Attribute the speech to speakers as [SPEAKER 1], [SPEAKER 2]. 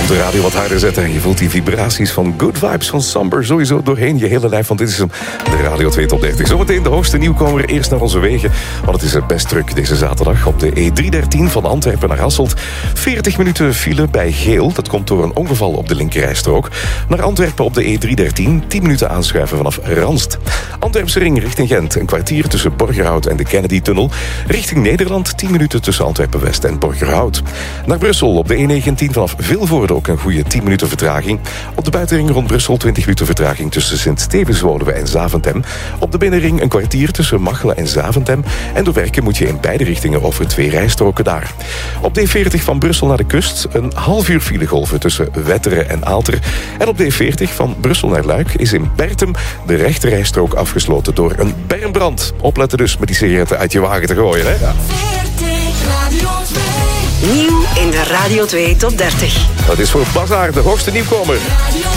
[SPEAKER 1] komt de radio wat harder zetten en je voelt die vibraties van Good Vibes van Samber sowieso doorheen je hele lijf. Want dit is hem, de Radio 2 Top 30. Zometeen de hoogste nieuwkomer, eerst naar onze wegen. Want het is best druk deze zaterdag op de E313 van Antwerpen naar Hasselt. 40 minuten file bij Geel. Dat komt door een ongeval op de linkerrijstrook. Naar Antwerpen op de E313, 10 minuten aanschuiven vanaf Ranst. Antwerpse ring richting Gent, een kwartier tussen Borgerhout en de Kennedy-tunnel. Richting Nederland, 10 minuten tussen Antwerpen-West en Borgerhout. Naar Brussel op de E19 vanaf Vilvoorde ook een goede 10 minuten vertraging. Op de buitenring rond Brussel 20 minuten vertraging tussen Sint-Stevens-Woluwe en Zaventem. Op de binnenring een kwartier tussen Machelen en Zaventem. En door werken moet je in beide richtingen over 2 rijstroken daar. Op de E40 van Brussel naar de kust een half uur filegolven tussen Wetteren en Aalter. En op de E40 van Brussel naar Luik is in Bertem de rechterrijstrook afgesloten door een bermbrand. Opletten dus met die sigaretten uit je wagen te gooien, hè? Ja.
[SPEAKER 2] Nieuw in de Radio 2 Top 30.
[SPEAKER 1] Dat is voor Bazaar de hoogste nieuwkomer.